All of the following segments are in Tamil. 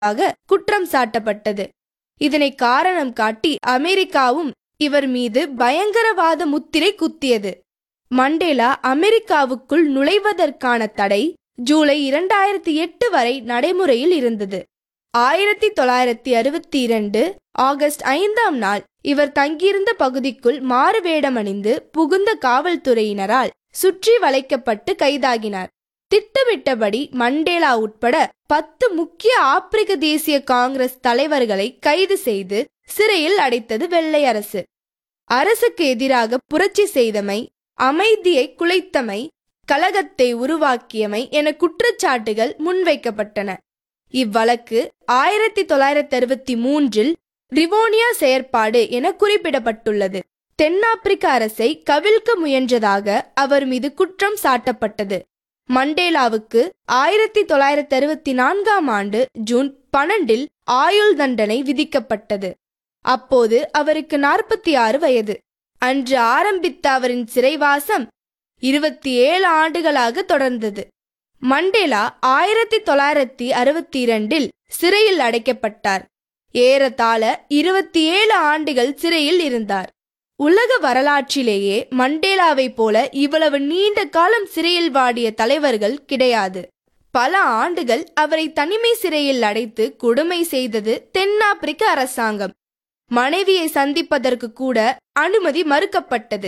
குற்றம் சாட்டப்பட்டது. இதனை காரணம் காட்டி அமெரிக்காவும் இவர் மீது பயங்கரவாத முத்திரை குத்தியது. மண்டேலா அமெரிக்காவுக்குள் நுழைவதற்கான தடை ஜூலை 2008 வரை நடைமுறையில் இருந்தது. 1962 ஆகஸ்ட் 5ஆம் நாள் இவர் தங்கியிருந்த பகுதிக்குள் மாறுவேடமணிந்து புகுந்த காவல்துறையினரால் சுற்றி வளைக்கப்பட்டு கைதாகினார். திட்டமிட்டபடி மண்டேலா உட்பட 10 முக்கிய ஆப்பிரிக்க தேசிய காங்கிரஸ் தலைவர்களை கைது செய்து சிறையில் அடைத்தது வெள்ளை அரசு. அரசுக்கு எதிராக புரட்சி செய்தமை, அமைதியை குலைத்தமை, கலகத்தை உருவாக்கியமை என குற்றச்சாட்டுகள் முன்வைக்கப்பட்டன. இவ்வழக்கு 1963 ரிவோனியா செயற்பாடு என குறிப்பிடப்பட்டுள்ளது. தென்னாப்பிரிக்க அரசை கவிழ்க்க முயன்றதாக அவர் மீது குற்றம் சாட்டப்பட்டது. மண்டேலாவுக்கு 1964ஆம் ஆண்டு ஜூன் 12 ஆயுள் தண்டனை விதிக்கப்பட்டது. அப்போது அவருக்கு 46 வயது. அன்று ஆரம்பித்த அவரின் சிறைவாசம் 27 ஆண்டுகளாக தொடர்ந்தது. மண்டேலா 1962 சிறையில் அடைக்கப்பட்டார். ஏறத்தாழ 27 ஆண்டுகள் சிறையில் இருந்தார். உலக வரலாற்றிலேயே மண்டேலாவை போல இவ்வளவு நீண்ட காலம் சிறையில் வாடிய தலைவர்கள் கிடையாது. பல ஆண்டுகள் அவரை தனிமை சிறையில் அடைத்து கொடுமை செய்தது தென்னாப்பிரிக்க அரசாங்கம். மனைவியை சந்திப்பதற்கு கூட அனுமதி மறுக்கப்பட்டது.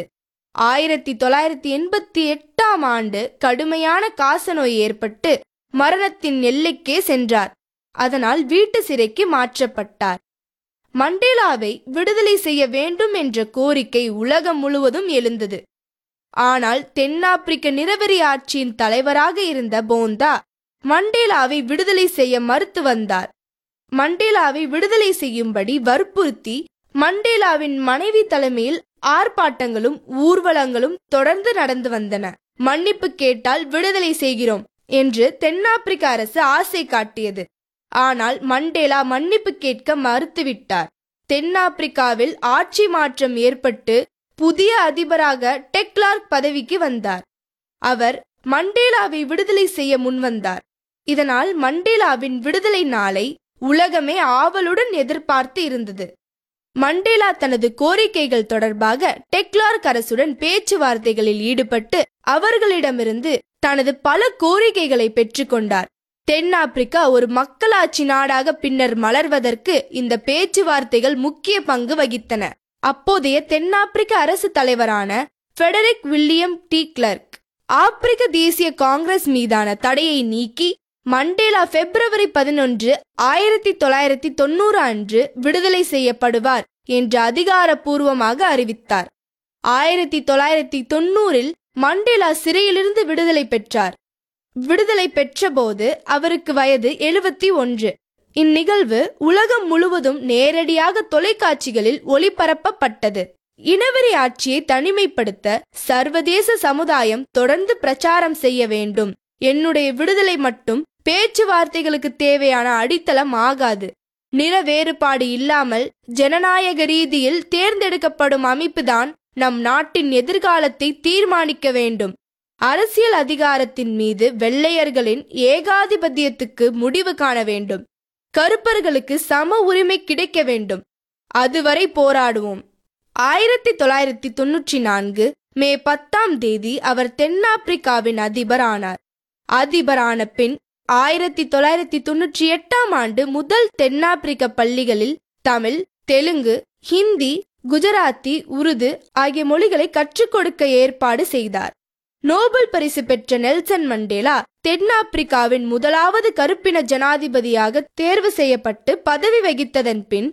1988ஆம் ஆண்டு கடுமையான காசநோய் ஏற்பட்டு மரணத்தின் எல்லைக்கே சென்றார். அதனால் வீட்டு சிறைக்கு மாற்றப்பட்டார். மண்டேலாவை விடுதலை செய்ய வேண்டும் என்ற கோரிக்கை உலகம் முழுவதும் எழுந்தது. ஆனால் தென்னாப்பிரிக்க நிறவெறி ஆட்சியின் தலைவராக இருந்த போந்தா மண்டேலாவை விடுதலை செய்ய மறுத்து வந்தார். மண்டேலாவை விடுதலை செய்யும்படி வற்புறுத்தி மண்டேலாவின் மனைவி தலைமையில் ஆர்ப்பாட்டங்களும் ஊர்வலங்களும் தொடர்ந்து நடந்து வந்தன. மன்னிப்பு கேட்டால் விடுதலை செய்கிறோம் என்று தென்னாப்பிரிக்க அரசு ஆசை காட்டியது. ஆனால் மண்டேலா மன்னிப்பு கேட்க மறுத்துவிட்டார். தென்னாப்பிரிக்காவில் ஆட்சி மாற்றம் ஏற்பட்டு புதிய அதிபராக டெக்லார்க் பதவிக்கு வந்தார். அவர் மண்டேலாவை விடுதலை செய்ய முன்வந்தார். இதனால் மண்டேலாவின் விடுதலை நாளை உலகமே ஆவலுடன் எதிர்பார்த்து இருந்தது. மண்டேலா தனது கோரிக்கைகள் தொடர்பாக டெக்லார்க் அரசுடன் பேச்சுவார்த்தைகளில் ஈடுபட்டு அவர்களிடமிருந்து தனது பல கோரிக்கைகளை பெற்றுக்கொண்டார். தென்னாப்பிரிக்கா ஒரு மக்களாட்சி நாடாக பின்னர் மலர்வதற்கு இந்த பேச்சுவார்த்தைகள் முக்கிய பங்கு வகித்தன. அப்போதைய தென்னாப்பிரிக்க அரசு தலைவரான ஃபெடரிக் வில்லியம் டி கிளர்க் ஆப்பிரிக்க தேசிய காங்கிரஸ் மீதான தடையை நீக்கி மண்டேலா பிப்ரவரி 11, 1990 அன்று விடுதலை செய்யப்படுவார் என்று அதிகாரப்பூர்வமாக அறிவித்தார். 1990 மண்டேலா சிறையிலிருந்து விடுதலை பெற்றார். விடுதலை பெற்றபோது அவருக்கு வயது 71. இந்நிகழ்வு உலகம் முழுவதும் நேரடியாக தொலைக்காட்சிகளில் ஒளிபரப்பப்பட்டது. இனவெறி ஆட்சியை தனிமைப்படுத்த சர்வதேச சமுதாயம் தொடர்ந்து பிரச்சாரம் செய்ய வேண்டும். என்னுடைய விடுதலை மட்டும் பேச்சுவார்த்தைகளுக்கு தேவையான அடித்தளம் ஆகாது. நிற வேறுபாடு இல்லாமல் ஜனநாயக ரீதியில் தேர்ந்தெடுக்கப்படும் அமைப்புதான் நம் நாட்டின் எதிர்காலத்தை தீர்மானிக்க வேண்டும். அரசியல் அதிகாரத்தின் மீது வெள்ளையர்களின் ஏகாதிபத்தியத்துக்கு முடிவு காண வேண்டும். கருப்பர்களுக்கு சம உரிமை கிடைக்க வேண்டும். அதுவரை போராடுவோம். 1994 மே 10 அவர் தென்னாப்பிரிக்காவின் அதிபர் ஆனார். அதிபரான பின் 1998 முதல் தென்னாப்பிரிக்க பள்ளிகளில் தமிழ், தெலுங்கு, ஹிந்தி, குஜராத்தி, உருது ஆகிய மொழிகளை கற்றுக் கொடுக்க ஏற்பாடு செய்தார். நோபல் பரிசு பெற்ற நெல்சன் மண்டேலா தென்னாப்பிரிக்காவின் முதலாவது கருப்பின ஜனாதிபதியாக தேர்வு செய்யப்பட்டு பதவி வகித்ததன் பின்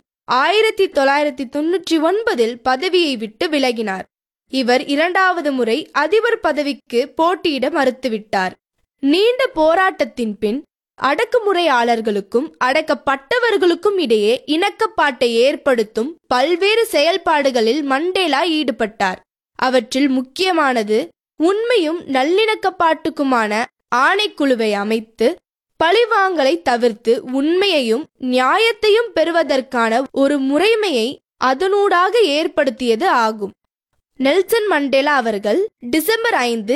1999 பதவியை விட்டு விலகினார். இவர் 2வது முறை அதிபர் பதவிக்கு போட்டியிட மறுத்துவிட்டார். நீண்ட போராட்டத்தின் பின் அடக்குமுறையாளர்களுக்கும் அடக்கப்பட்டவர்களுக்கும் இடையே இணக்கப்பாட்டை ஏற்படுத்தும் பல்வேறு செயல்பாடுகளில் மண்டேலா ஈடுபட்டார். அவற்றில் முக்கியமானது உண்மையும் நல்லிணக்கப்பாட்டுக்குமான ஆணைக்குழுவை அமைத்து பழிவாங்கலை தவிர்த்து உண்மையையும் நியாயத்தையும் பெறுவதற்கான ஒரு முறைமையை அதனூடாக ஏற்படுத்தியது ஆகும். நெல்சன் மண்டேலா அவர்கள் டிசம்பர் 5,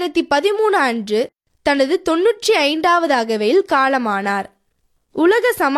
2013 அன்று தனது 95வது அகவையில் காலமானார். உலக